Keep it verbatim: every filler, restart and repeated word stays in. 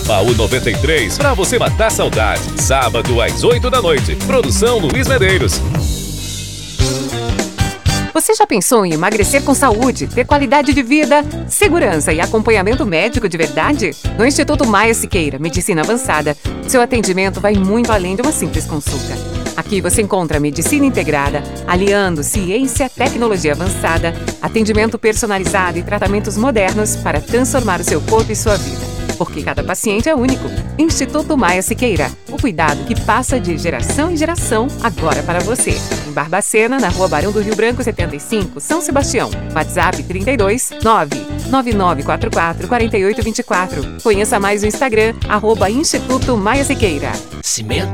Baú noventa e três, pra você matar saudade. Sábado às oito da noite. Produção Luiz Medeiros. Você já pensou em emagrecer com saúde, ter qualidade de vida, segurança e acompanhamento médico de verdade? No Instituto Maia Siqueira, Medicina Avançada, seu atendimento vai muito além de uma simples consulta. Aqui você encontra medicina integrada, aliando ciência, tecnologia avançada, atendimento personalizado e tratamentos modernos para transformar o seu corpo e sua vida. Porque cada paciente é único. Instituto Maia Siqueira, o cuidado que passa de geração em geração, agora para você. Em Barbacena, na Rua Barão do Rio Branco setenta e cinco, São Sebastião. WhatsApp trinta e dois, nove nove nove quatro quatro, quatro oito dois quatro. Conheça mais o Instagram, arroba Instituto Maia Siqueira. Cimento